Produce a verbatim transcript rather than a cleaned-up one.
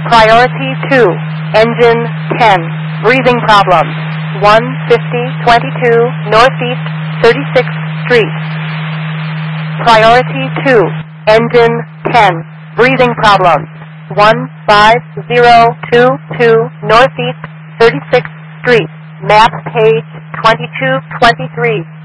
Priority two, engine ten, breathing problems, one fifty twenty-two Northeast thirty-sixth Street. Priority two, engine ten, breathing problems, one five zero two two Northeast thirty-sixth Street. Map page twenty-two twenty-three.